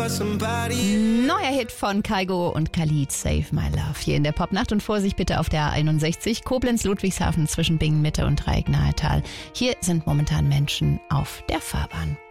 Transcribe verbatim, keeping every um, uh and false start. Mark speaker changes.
Speaker 1: Neuer Hit von Kygo und Khalid, Save My Love. Hier in der Popnacht und Vorsicht bitte auf der A einundsechzig, Koblenz-Ludwigshafen zwischen Bingen-Mitte und Dreiecknahe Tal. Hier sind momentan Menschen auf der Fahrbahn.